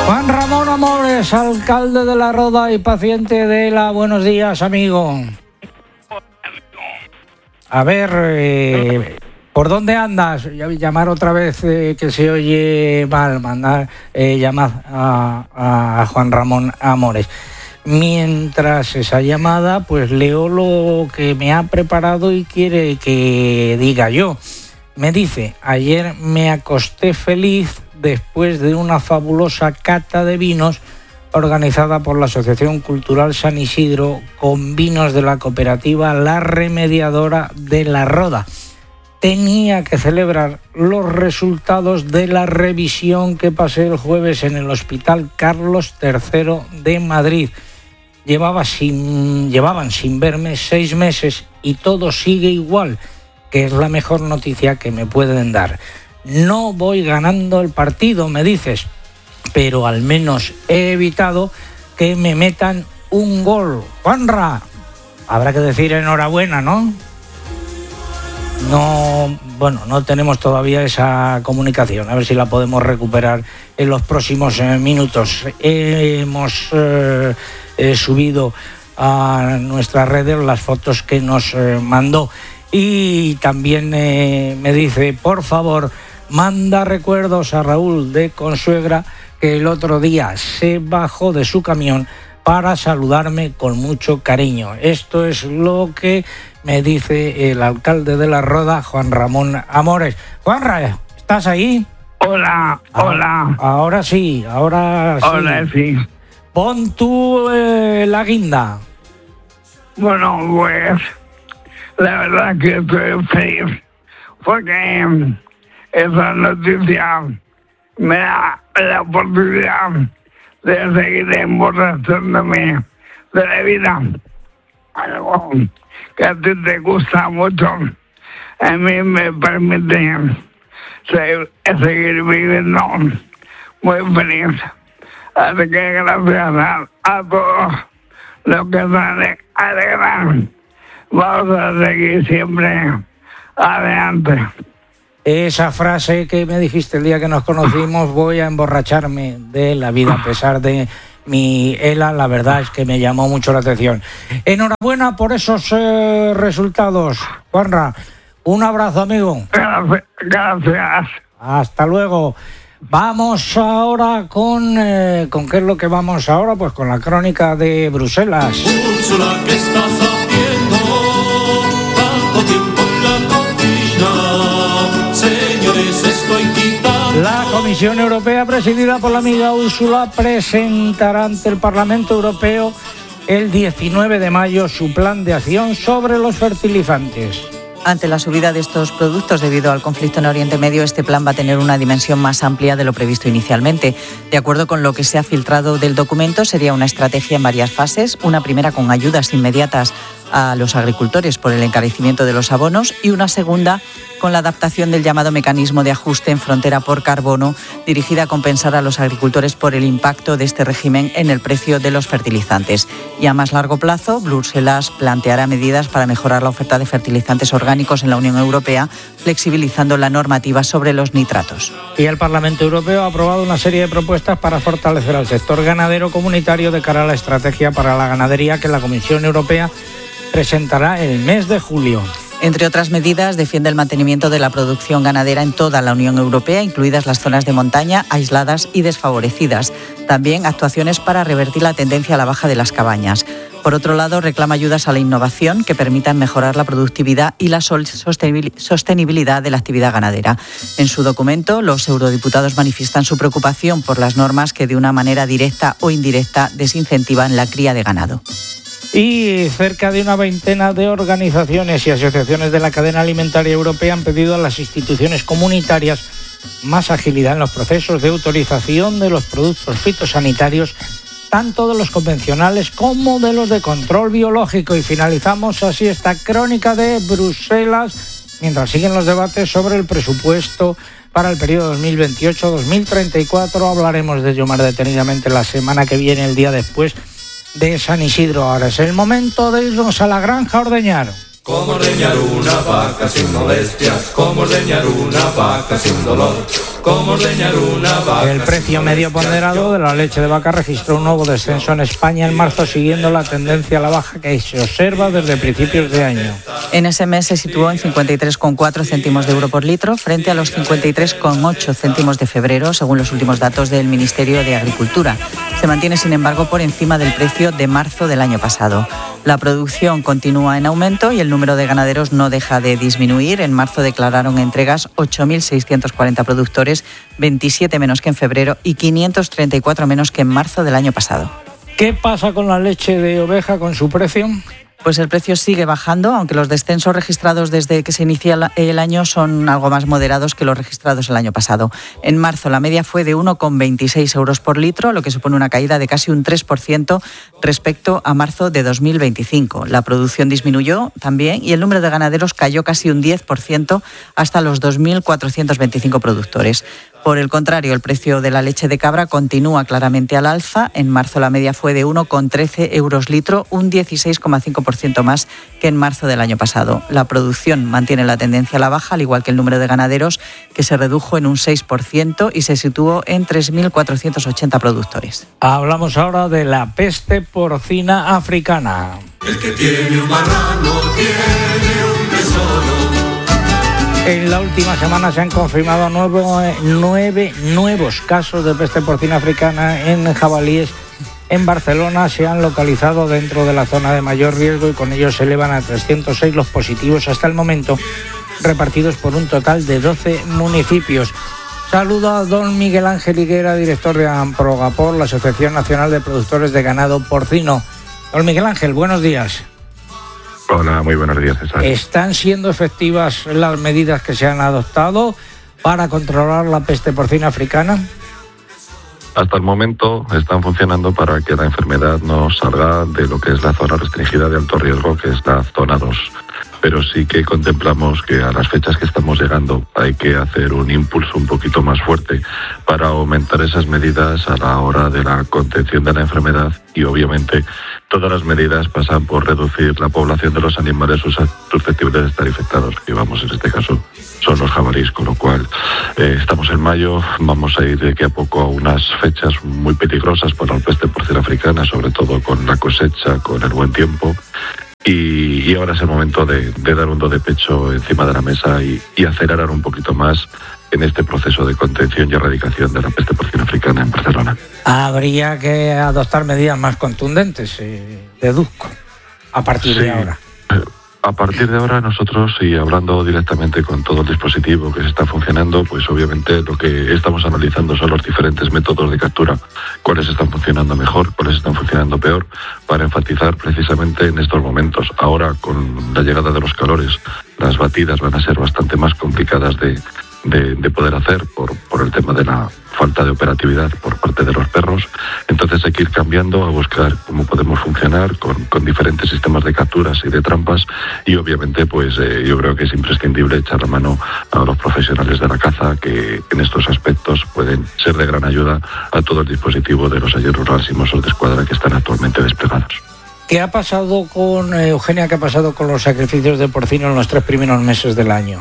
Juan Ramón Amores, alcalde de La Roda y paciente de ELA. Buenos días, amigo. A ver, ¿por dónde andas? Llamar otra vez, que se oye mal, mandar llamar a Juan Ramón Amores. Mientras esa llamada, pues leo lo que me ha preparado y quiere que diga yo. Me dice: ayer me acosté feliz después de una fabulosa cata de vinos organizada por la Asociación Cultural San Isidro con vinos de la cooperativa La Remediadora de La Roda. Tenía que celebrar los resultados de la revisión que pasé el jueves en el Hospital Carlos III de Madrid. Llevaban sin verme 6 meses y todo sigue igual, que es la mejor noticia que me pueden dar. No voy ganando el partido, me dices, pero al menos he evitado que me metan un gol. Juanra, habrá que decir enhorabuena, ¿no? No tenemos todavía esa comunicación, a ver si la podemos recuperar en los próximos minutos. Hemos subido a nuestras redes las fotos que nos mandó y también me dice: por favor, manda recuerdos a Raúl de Consuegra, que el otro día se bajó de su camión para saludarme con mucho cariño. Esto es lo que me dice el alcalde de La Roda, Juan Ramón Amores. Juanra, ¿estás ahí? Hola. Ahora sí. Hola, sí. Pon tú la guinda. Bueno, pues la verdad que estoy feliz porque esa noticia me da la oportunidad de seguir emborrachándome de la vida. Algo que a ti te gusta mucho, a mí me permite seguir viviendo muy feliz. Así que gracias a todos los que se alegran. Vamos a seguir siempre adelante. Esa frase que me dijiste el día que nos conocimos, voy a emborracharme de la vida a pesar de mi ELA, la verdad es que me llamó mucho la atención. Enhorabuena por esos resultados, Juanra. Un abrazo, amigo. Gracias. Hasta luego. Vamos ahora con ¿qué es lo que vamos ahora? Pues con la crónica de Bruselas. Úrsula, ¿qué estás haciendo? Tanto tiempo en la cocina. Señores, estoy quitando. La Comisión Europea, presidida por la amiga Úrsula, presentará ante el Parlamento Europeo el 19 de mayo su plan de acción sobre los fertilizantes. Ante la subida de estos productos debido al conflicto en Oriente Medio, este plan va a tener una dimensión más amplia de lo previsto inicialmente. De acuerdo con lo que se ha filtrado del documento, sería una estrategia en varias fases. Una primera con ayudas inmediatas a los agricultores por el encarecimiento de los abonos y una segunda con la adaptación del llamado mecanismo de ajuste en frontera por carbono, dirigida a compensar a los agricultores por el impacto de este régimen en el precio de los fertilizantes. Y a más largo plazo, Bruselas planteará medidas para mejorar la oferta de fertilizantes orgánicos en la Unión Europea, flexibilizando la normativa sobre los nitratos. Y el Parlamento Europeo ha aprobado una serie de propuestas para fortalecer al sector ganadero comunitario de cara a la estrategia para la ganadería que la Comisión Europea presentará el mes de julio. Entre otras medidas, defiende el mantenimiento de la producción ganadera en toda la Unión Europea, incluidas las zonas de montaña aisladas y desfavorecidas. También actuaciones para revertir la tendencia a la baja de las cabañas. Por otro lado, reclama ayudas a la innovación que permitan mejorar la productividad y la sostenibilidad de la actividad ganadera. En su documento, los eurodiputados manifiestan su preocupación por las normas que de una manera directa o indirecta desincentivan la cría de ganado. Y cerca de una veintena de organizaciones y asociaciones de la cadena alimentaria europea han pedido a las instituciones comunitarias más agilidad en los procesos de autorización de los productos fitosanitarios, tanto de los convencionales como de los de control biológico. Y finalizamos así esta crónica de Bruselas, mientras siguen los debates sobre el presupuesto para el periodo 2028-2034. Hablaremos de ello más detenidamente la semana que viene, el día después de San Isidro. Ahora es el momento de irnos a la granja a ordeñar. Cómo ordeñar una vaca sin molestias, cómo ordeñar una vaca sin dolor, cómo ordeñar una vaca. El precio medio ponderado de la leche de vaca registró un nuevo descenso en España en marzo, siguiendo la tendencia a la baja que se observa desde principios de año. En ese mes se situó en 53,4 céntimos de euro por litro, frente a los 53,8 céntimos de febrero, según los últimos datos del Ministerio de Agricultura. Se mantiene, sin embargo, por encima del precio de marzo del año pasado. La producción continúa en aumento y el número de ganaderos no deja de disminuir. En marzo declararon entregas 8.640 productores, 27 menos que en febrero y 534 menos que en marzo del año pasado. ¿Qué pasa con la leche de oveja, con su precio? Pues el precio sigue bajando, aunque los descensos registrados desde que se inicia el año son algo más moderados que los registrados el año pasado. En marzo la media fue de 1,26 euros por litro, lo que supone una caída de casi un 3% respecto a marzo de 2025. La producción disminuyó también y el número de ganaderos cayó casi un 10% hasta los 2.425 productores. Por el contrario, el precio de la leche de cabra continúa claramente al alza. En marzo la media fue de 1,13 euros litro, un 16,5% más que en marzo del año pasado. La producción mantiene la tendencia a la baja, al igual que el número de ganaderos, que se redujo en un 6% y se situó en 3.480 productores. Hablamos ahora de la peste porcina africana. El que tiene un marrano tiene un tesoro. En la última semana se han confirmado 9 nuevos casos de peste porcina africana en jabalíes. En Barcelona se han localizado dentro de la zona de mayor riesgo y con ello se elevan a 306 los positivos hasta el momento, repartidos por un total de 12 municipios. Saludo a don Miguel Ángel Higuera, director de Amprogapor, la Asociación Nacional de Productores de Ganado Porcino. Don Miguel Ángel, buenos días. Hola, muy buenos días, César. ¿Están siendo efectivas las medidas que se han adoptado para controlar la peste porcina africana? Hasta el momento están funcionando para que la enfermedad no salga de lo que es la zona restringida de alto riesgo, que es la zona 2. Pero sí que contemplamos que a las fechas que estamos llegando hay que hacer un impulso un poquito más fuerte para aumentar esas medidas a la hora de la contención de la enfermedad y obviamente todas las medidas pasan por reducir la población de los animales susceptibles de estar infectados, que vamos, en este caso son los jabalíes, con lo cual estamos en mayo, vamos a ir de aquí a poco a unas fechas muy peligrosas para la peste porcina africana, sobre todo con la cosecha, con el buen tiempo. Y ahora es el momento de dar un do de pecho encima de la mesa y acelerar un poquito más en este proceso de contención y erradicación de la peste porcina africana en Barcelona. Habría que adoptar medidas más contundentes, deduzco, a partir de ahora. A partir de ahora nosotros, y hablando directamente con todo el dispositivo que se está funcionando, pues obviamente lo que estamos analizando son los diferentes métodos de captura, cuáles están funcionando mejor, cuáles están funcionando peor, para enfatizar precisamente en estos momentos. Ahora, con la llegada de los calores, las batidas van a ser bastante más complicadas de poder hacer por el tema de la falta de operatividad por parte de los perros. Entonces hay que ir cambiando, a buscar cómo podemos funcionar con diferentes sistemas de capturas y de trampas y obviamente pues yo creo que es imprescindible echar la mano a los profesionales de la caza, que en estos aspectos pueden ser de gran ayuda a todo el dispositivo de los agentes rurales y mozos de escuadra que están actualmente desplegados. ¿Qué ha pasado con, Eugenia, qué ha pasado con los sacrificios de porcino en los 3 primeros meses del año?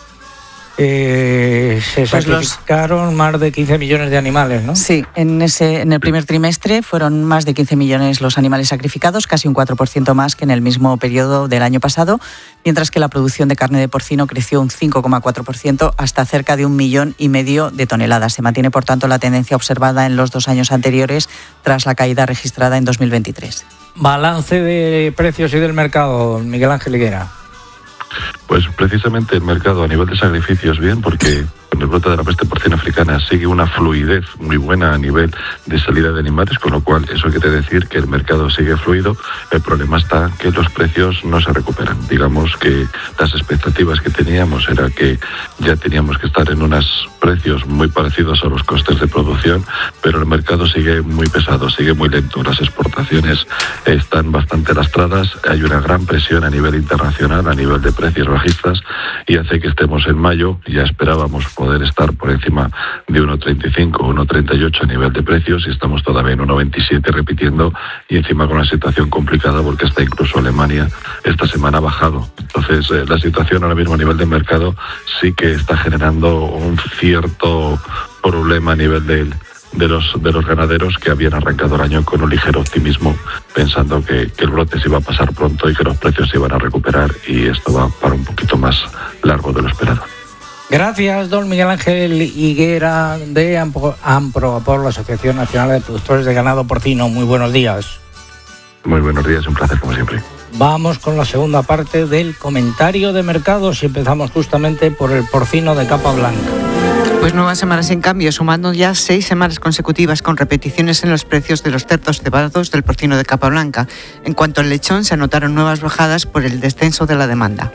Se sacrificaron más de 15 millones de animales, ¿no? Sí, en el primer trimestre fueron más de 15 millones los animales sacrificados, casi un 4% más que en el mismo periodo del año pasado, mientras que la producción de carne de porcino creció un 5,4% hasta cerca de 1,5 millones de toneladas. Se mantiene, por tanto, la tendencia observada en los 2 años anteriores tras la caída registrada en 2023. Balance de precios y del mercado, Miguel Ángel Higuera. Pues precisamente el mercado a nivel de sacrificios bien, porque con el brote de la peste porcina africana sigue una fluidez muy buena a nivel de salida de animales, con lo cual eso quiere decir que el mercado sigue fluido. El problema está que los precios no se recuperan. Digamos que las expectativas que teníamos era que ya teníamos que estar en unos precios muy parecidos a los costes de producción, pero el mercado sigue muy pesado, sigue muy lento. Las exportaciones están bastante lastradas, hay una gran presión a nivel internacional, a nivel de precios bajistas, y hace que estemos en mayo. Ya esperábamos poder poder estar por encima de 1,35 o 1,38 a nivel de precios, y estamos todavía en 1,27 repitiendo, y encima con una situación complicada porque hasta incluso Alemania esta semana ha bajado. Entonces la situación ahora mismo a nivel de mercado sí que está generando un cierto problema a nivel de los ganaderos, que habían arrancado el año con un ligero optimismo, pensando que el brote se iba a pasar pronto y que los precios se iban a recuperar, y esto va para un poquito más largo de lo esperado. Gracias, don Miguel Ángel Higuera, de Ampro, la Asociación Nacional de Productores de Ganado Porcino. Muy buenos días. Muy buenos días, un placer como siempre. Vamos con la segunda parte del comentario de mercados y empezamos justamente por el porcino de capa blanca. Pues nuevas semanas en cambio, sumando ya 6 semanas consecutivas con repeticiones en los precios de los cerdos cebados del porcino de capa blanca. En cuanto al lechón, se anotaron nuevas bajadas por el descenso de la demanda.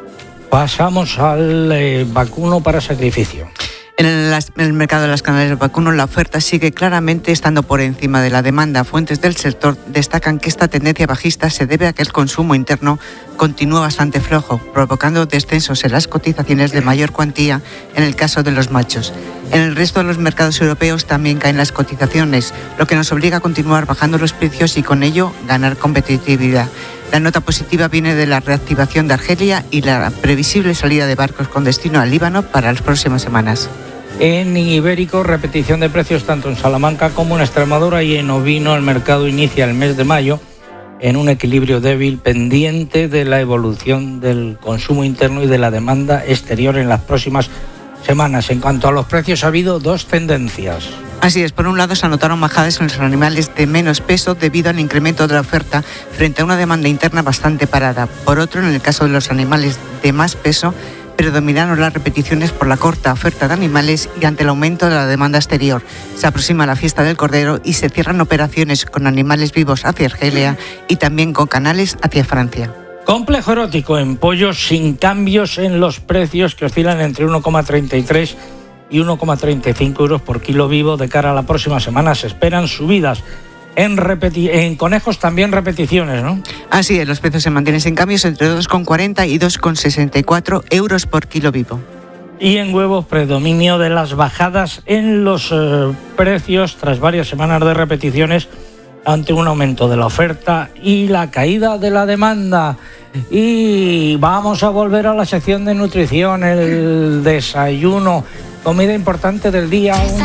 Pasamos al vacuno para sacrificio. En el mercado de las canales vacuno, la oferta sigue claramente estando por encima de la demanda. Fuentes del sector destacan que esta tendencia bajista se debe a que el consumo interno continúa bastante flojo, provocando descensos en las cotizaciones de mayor cuantía en el caso de los machos. En el resto de los mercados europeos también caen las cotizaciones, lo que nos obliga a continuar bajando los precios y con ello ganar competitividad. La nota positiva viene de la reactivación de Argelia y la previsible salida de barcos con destino al Líbano para las próximas semanas. En ibérico, repetición de precios tanto en Salamanca como en Extremadura, y en ovino el mercado inicia el mes de mayo en un equilibrio débil, pendiente de la evolución del consumo interno y de la demanda exterior en las próximas semanas. En cuanto a los precios, ha habido dos tendencias. Así es, por un lado se anotaron bajadas en los animales de menos peso debido al incremento de la oferta frente a una demanda interna bastante parada. Por otro, en el caso de los animales de más peso, predominaron las repeticiones por la corta oferta de animales y ante el aumento de la demanda exterior. Se aproxima la fiesta del Cordero y se cierran operaciones con animales vivos hacia Argelia y también con canales hacia Francia. Complejo erótico en pollos sin cambios en los precios, que oscilan entre 1,33 y 1,35 euros por kilo vivo. De cara a la próxima semana se esperan subidas. En conejos también repeticiones, ¿no? Así es, los precios se mantienen sin cambios entre 2,40 y 2,64 euros por kilo vivo. Y en huevos, predominio de las bajadas en los precios tras varias semanas de repeticiones ante un aumento de la oferta y la caída de la demanda. Y vamos a volver a la sección de nutrición, el desayuno, comida importante del día.